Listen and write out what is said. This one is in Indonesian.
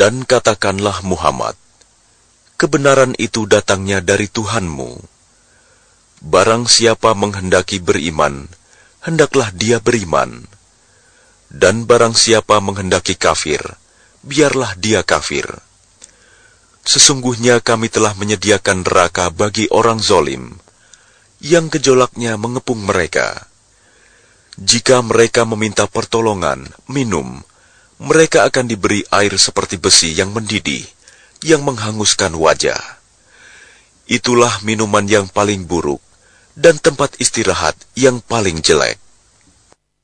Dan katakanlah Muhammad, kebenaran itu datangnya dari Tuhanmu. Barang siapa menghendaki beriman, hendaklah dia beriman. Dan barang siapa menghendaki kafir, biarlah dia kafir. Sesungguhnya kami telah menyediakan neraka bagi orang zalim, yang gejolaknya mengepung mereka. Jika mereka meminta pertolongan, minum, mereka akan diberi air seperti besi yang mendidih, yang menghanguskan wajah. Itulah minuman yang paling buruk, dan tempat istirahat yang paling jelek.